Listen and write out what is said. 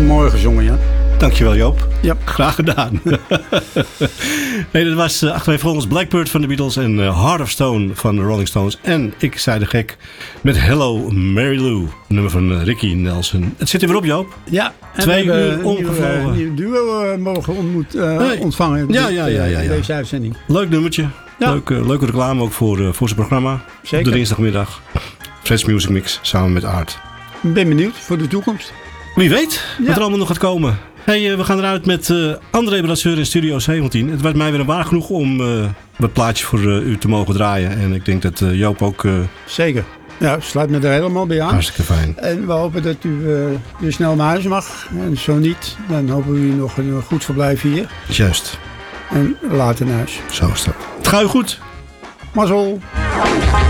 Mooi gezongen, ja. Dankjewel Joop. Ja. Graag gedaan. Nee, dat was achter mij volgens Blackbird van de Beatles en Heart of Stone van de Rolling Stones. En Ik zei de gek met Hello Mary Lou. Een nummer van Ricky Nelson. Het zit er weer op Joop. Ja. En 2 uur omgevlogen. Een nieuw duo mogen ontvangen in deze uitzending. Leuk nummertje. Ja. Leuke reclame ook voor zijn programma. Zeker. Op de dinsdagmiddag. Fred's Music Mix samen met Art. Ik ben benieuwd voor de toekomst. Wie weet wat er allemaal nog gaat komen. Hey, we gaan eruit met André Brasseur in Studio 17. Het werd mij weer een waar genoeg om wat plaatje voor u te mogen draaien. En ik denk dat Joop ook... Zeker. Ja, sluit me er helemaal bij aan. Hartstikke fijn. En we hopen dat u weer snel naar huis mag. En zo niet, dan hopen we u nog een goed verblijf hier. Juist. En later naar huis. Zo is dat. Het gaat u goed. Mazzel.